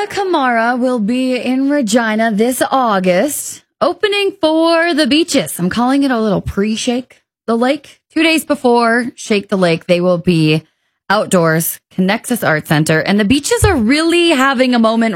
Laura Kamara will be in Regina this August, opening for the Beaches. I'm calling it a little pre-Shake the Lake. 2 days before Shake the Lake, they will be outdoors, Connexus Art Center, and the Beaches are really having a moment